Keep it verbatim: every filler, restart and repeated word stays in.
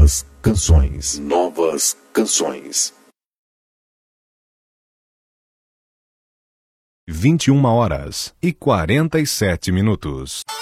Novas canções. Novas canções. vinte e uma horas e quarenta e sete minutos.